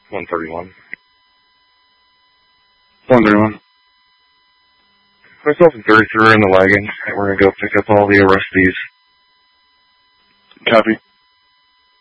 131. 131. Myself and 33 are in the wagon, and we're going to go pick up all the arrestees. Copy.